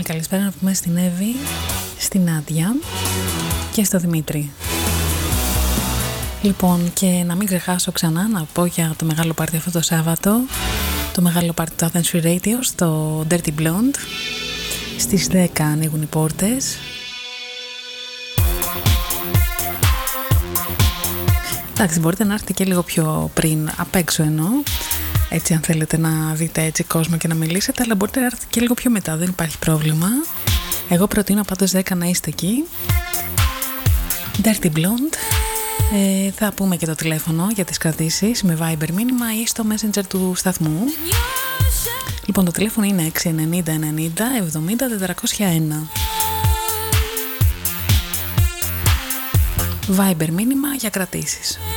μεγάλη καλησπέρα να πούμε στην Εύη, στην Νάντια και στο Δημήτρη. Λοιπόν, και να μην ξεχάσω ξανά να πω για το μεγάλο πάρτι αυτό το Σάββατο, το μεγάλο πάρτι του Athens Free Radio στο Dirty Blonde. Στις 10 ανοίγουν οι πόρτες. Εντάξει, μπορείτε να έρθετε και λίγο πιο πριν, απ' έξω εννοώ, έτσι αν θέλετε να δείτε έτσι κόσμο και να μιλήσετε, αλλά μπορείτε να έρθετε και λίγο πιο μετά, δεν υπάρχει πρόβλημα. Εγώ προτείνω πάντως 10 να είστε εκεί. Dirty Blonde. Θα πούμε και το τηλέφωνο για τις κρατήσεις με Viber μήνυμα ή στο Messenger του σταθμού. Λοιπόν, το τηλέφωνο είναι 690 90 70 401. Viber μήνυμα για κρατήσεις.